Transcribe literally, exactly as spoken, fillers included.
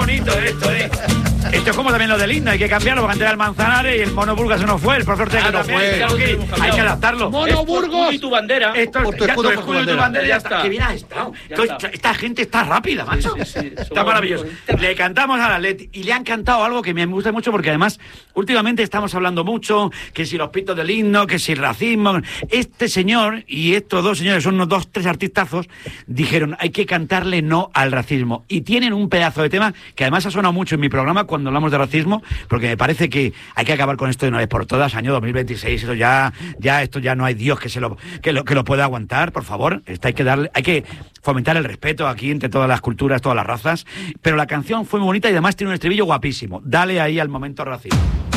bonito esto, ¿eh? Esto es como también lo del himno, hay que cambiarlo, porque antes era el Manzanares y el Mono Burgos no fue, el profesor Ortega Ah, no no fue, fue, hay, que, hay que adaptarlo. Mono Burgos y tu bandera. Esto es Por tu ya, escudo, tu por tu escudo y tu bandera. bandera, ya Ya está. está. Qué bien has estado. Ya Esto- está. Esta gente está rápida, macho. Sí, sí, sí. Está Somos maravilloso. muy- Le cantamos al Atleti y le han cantado algo que me gusta mucho porque además últimamente estamos hablando mucho que si los pitos del himno, que si el racismo. Este señor y estos dos señores son unos dos, tres artistazos, dijeron hay que cantarle no al racismo y tienen un pedazo de tema que además ha sonado mucho en mi programa cuando hablamos de racismo, porque me parece que hay que acabar con esto de una vez por todas. Año dos mil veintiséis, eso ya, ya esto ya no hay Dios que se lo que lo que lo pueda aguantar, por favor. Esto hay que darle, hay que fomentar el respeto aquí entre todas las culturas, todas las razas. Pero la canción fue muy bonita y además tiene un estribillo guapísimo. Dale ahí al momento racismo.